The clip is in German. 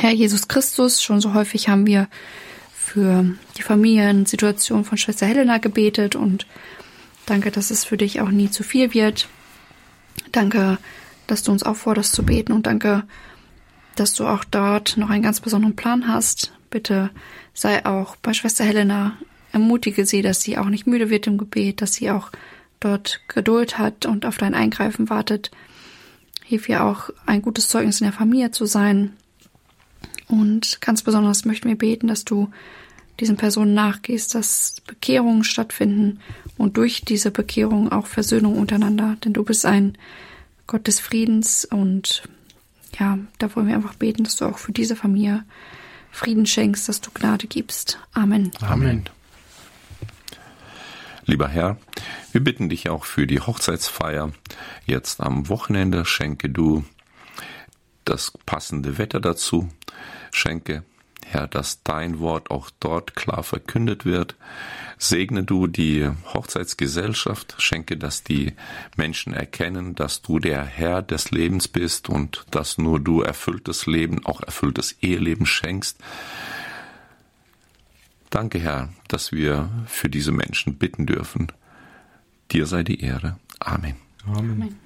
Herr Jesus Christus, schon so häufig haben wir für die Familiensituation von Schwester Helena gebetet und danke, dass es für dich auch nie zu viel wird. Danke, dass du uns aufforderst zu beten und danke, dass du auch dort noch einen ganz besonderen Plan hast. Bitte sei auch bei Schwester Helena, ermutige sie, dass sie auch nicht müde wird im Gebet, dass sie auch dort Geduld hat und auf dein Eingreifen wartet. Hilf ihr auch, ein gutes Zeugnis in der Familie zu sein. Und ganz besonders möchten wir beten, dass du diesen Personen nachgehst, dass Bekehrungen stattfinden und durch diese Bekehrung auch Versöhnung untereinander. Denn du bist ein Gott des Friedens und ja, da wollen wir einfach beten, dass du auch für diese Familie Frieden schenkst, dass du Gnade gibst. Amen. Amen. Lieber Herr, wir bitten dich auch für die Hochzeitsfeier. Jetzt am Wochenende schenke du das passende Wetter dazu. Schenke, Herr, dass dein Wort auch dort klar verkündet wird. Segne du die Hochzeitsgesellschaft. Schenke, dass die Menschen erkennen, dass du der Herr des Lebens bist und dass nur du erfülltes Leben, auch erfülltes Eheleben schenkst. Danke, Herr, dass wir für diese Menschen bitten dürfen. Dir sei die Ehre. Amen. Amen.